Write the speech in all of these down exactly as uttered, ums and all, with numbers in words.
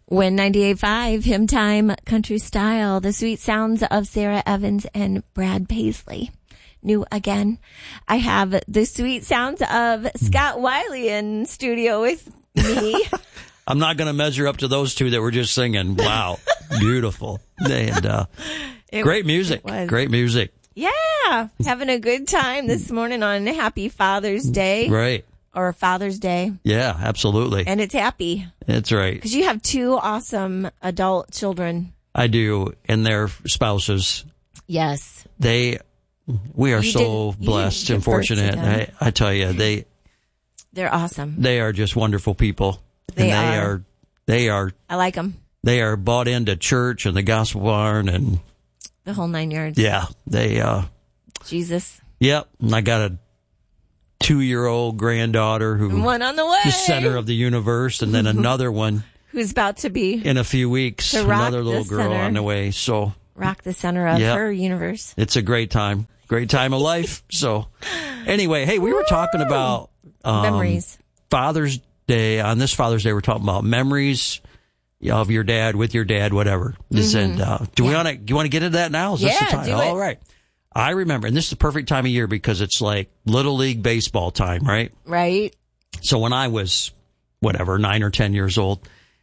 When ninety-eight point five, Hymn Time Country Style, the sweet sounds of Sarah Evans and Brad Paisley. New again. I have the sweet sounds of Scott Wiley in studio with me. I'm not going to measure up to those two that were just singing. Wow. Beautiful. And uh, It great was- music. it was. Great music. Yeah. Having a good time this morning on Happy Father's Day. Right. Or Father's Day. Yeah, absolutely. And it's happy. That's right. Because you have two awesome adult children. I do. And their spouses. Yes. They, we are You so did- you blessed did and give birth to fortunate. them. I, I tell you, they, They're awesome. they are just wonderful people. They and they are. are, they are, I like them. they are bought into church and the gospel barn and The whole nine yards. yeah, they, uh, Jesus. yep. And I got a two-year-old granddaughter who One on the way. the center of the universe, and then another one Who's about to be in a few weeks. To rock Another little the girl center. on the way. So rock the center of Yep. her universe. it's a great time, great time of life. So anyway, hey, we were talking about um, Memories. Father's Day. On this Father's Day, we're talking about memories of your dad, with your dad, whatever. This and uh, do we want to? Do you want to get into that now? Is this Yeah, the time? do it. All right. I remember, and this is the perfect time of year because it's like Little League baseball time, right? Right? So when I was, whatever, nine or ten years old,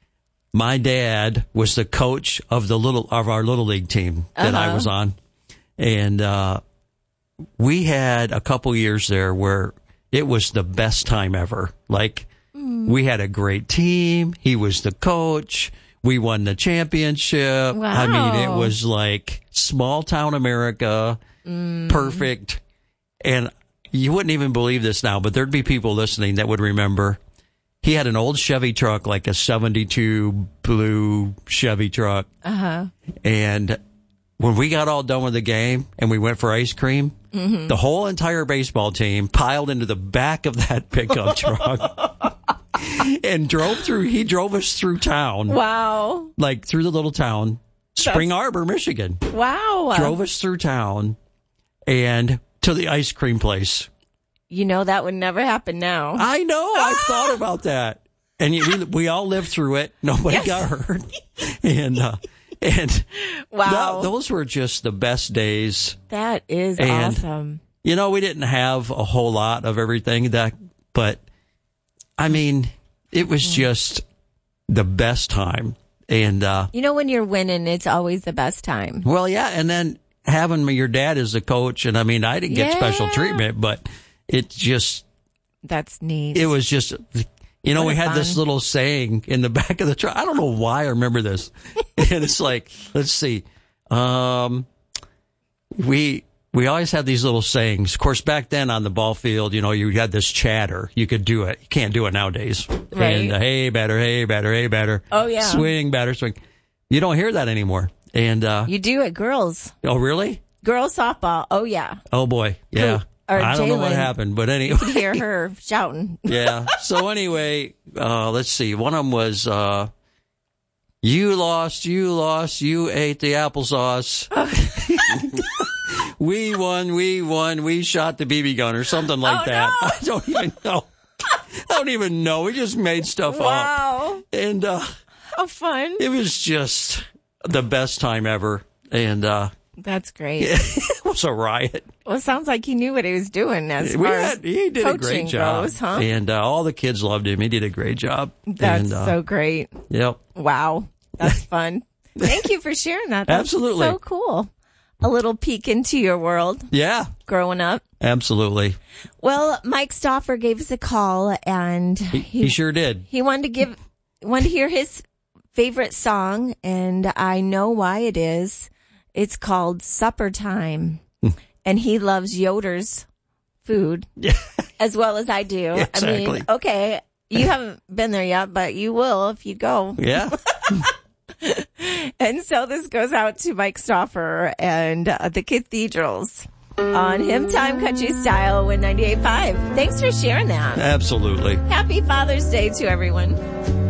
my dad was the coach of the little of our Little League team that I Uh-huh. was on, and uh, we had a couple years there where it was the best time ever. Like we had a great team. He was the coach. We won the championship. I mean, it Wow. was like small town America, perfect. And you wouldn't even believe this now, but there'd be people listening that would remember. He had an old Chevy truck, like a seventy-two blue Chevy truck. Uh-huh. And when we got all done with the game and we went for ice cream, Mm-hmm. the whole entire baseball team piled into the back of that pickup truck and drove through. He drove us through town, Wow. like through the little town, Spring Arbor, Michigan. Wow. Drove us through town and to the ice cream place. You know that would never happen now. I know. I thought about that. And you- we, we all lived through it. Nobody Yes. got hurt. And, uh, and Wow. th- those were just the best days. That is And- awesome. You know, we didn't have a whole lot of everything that, but I mean, it was just the best time. And, uh, You know, when you're winning, it's always the best time. well, yeah. And then having your dad as a coach. And I mean, I didn't get Yeah. special treatment, but it just, That's neat. it was just, you know, What we a had this fun- little saying in the back of the truck. I don't know why I remember this. And it's like, let's see. Um, we, we always had these little sayings. Of course, back then on the ball field, you know, you had this chatter. You could do it. You can't do it nowadays. Right. And uh, hey, batter, hey, batter, hey, batter. Oh, yeah. Swing, batter, swing. You don't hear that anymore. And, uh, You do it, girls. oh, really? Girls softball. Oh, yeah. Oh, boy. Yeah. Or I don't know what Jalen. happened, but anyway. You hear her shouting. Yeah. So anyway, uh, let's see. One of them was, uh, you lost, you lost, you ate the applesauce. We won, we won, we shot the B B gun or something like Oh, that. no. I don't even know. I don't even know. We just made stuff up. Wow. And, uh, How fun. it was just the best time ever. And, uh, That's great. it was a riot. Well, it sounds like he knew what he was doing as We far had, as he did a coaching great job. goes, huh? And, uh, all the kids loved him. He did a great job. That's and, uh, so great. Yep. Wow. That's fun. Thank you for sharing that. That's Absolutely. so cool. A little peek into your world Yeah. growing up. Absolutely. Well, Mike Stauffer gave us a call and He, he, he sure did. he wanted to give, wanted to hear his favorite song, and I know why it is. It's called Supper Time, and he loves Yoder's food Yeah. as well as I do. I Exactly. mean, okay, you haven't been there yet, but you will if you go. Yeah. And so this goes out to Mike Stauffer and uh, the Cathedrals on Hymn Time Country Style with ninety-eight point five. Thanks for sharing that. Absolutely. Happy Father's Day to everyone.